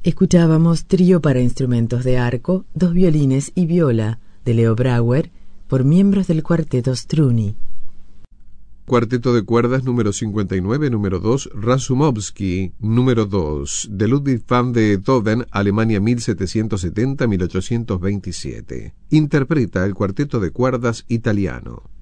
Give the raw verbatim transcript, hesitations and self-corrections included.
Escuchábamos Trío para instrumentos de arco, dos violines y viola, de Leo Brouwer, por miembros del cuarteto Struni. Cuarteto de cuerdas número cincuenta y nueve, número dos, Razumovsky, número dos, de Ludwig van Beethoven, Alemania mil setecientos setenta a mil ochocientos veintisiete. Interpreta el cuarteto de cuerdas italiano.